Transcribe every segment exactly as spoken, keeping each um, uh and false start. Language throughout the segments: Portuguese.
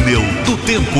Túnel do Tempo.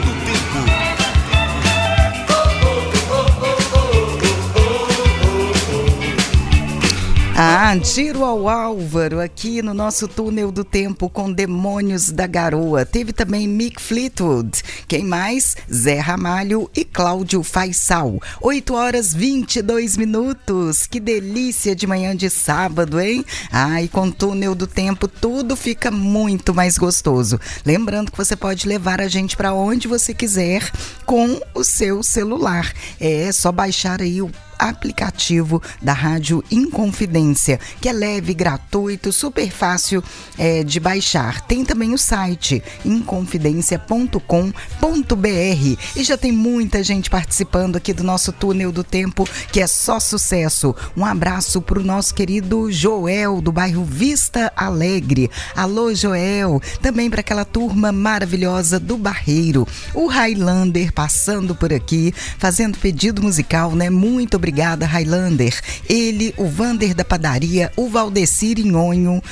Ah, tiro ao Álvaro aqui no nosso Túnel do Tempo com Demônios da Garoa. Teve também Mick Fleetwood. Quem mais? Zé Ramalho e Cláudio Faisal. oito horas e vinte e dois minutos. Que delícia de manhã de sábado, hein? Ah, e com Túnel do Tempo tudo fica muito mais gostoso. Lembrando que você pode levar a gente para onde você quiser com o seu celular. É só baixar aí o aplicativo da Rádio Inconfidência, que é leve, gratuito, super fácil é, de baixar. Tem também o site inconfidencia ponto com ponto b r e já tem muita gente participando aqui do nosso Túnel do Tempo, que é só sucesso. Um abraço para o nosso querido Joel, do bairro Vista Alegre. Alô, Joel. Também para aquela turma maravilhosa do Barreiro. O Highlander passando por aqui, fazendo pedido musical, né? Muito obrigado. Obrigada, Highlander. Ele, o Vander da Padaria, o Valdecir Inhonho,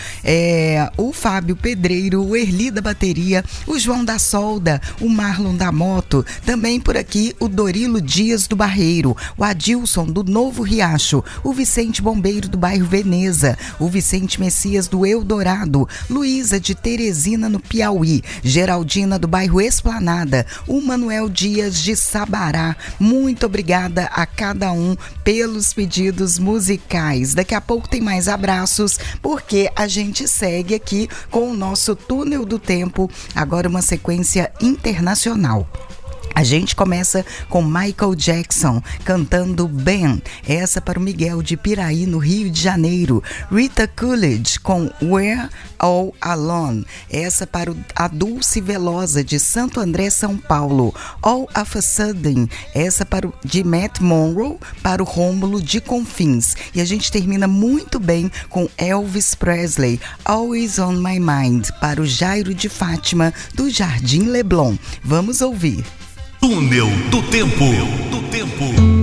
é, o Fábio Pedreiro, o Erli da Bateria, o João da Solda, o Marlon da Moto, também por aqui o Dorilo Dias do Barreiro, o Adilson do Novo Riacho, o Vicente Bombeiro do bairro Veneza, o Vicente Messias do Eldorado, Luísa de Teresina no Piauí, Geraldina do bairro Esplanada, o Manuel Dias de Sabará. Muito obrigada a cada um pelos pedidos musicais. Daqui a pouco tem mais abraços, porque a gente segue aqui com o nosso Túnel do Tempo, agora uma sequência internacional. A gente começa com Michael Jackson cantando Ben, essa para o Miguel de Piraí, no Rio de Janeiro. Rita Coolidge com We're All Alone, essa para a Dulce Velosa de Santo André, São Paulo. All of a Sudden, essa para o, de Matt Monroe para o Rômulo de Confins. E a gente termina muito bem com Elvis Presley, Always on My Mind, para o Jairo de Fátima do Jardim Leblon. Vamos ouvir. Túnel do Tempo. Do Tempo.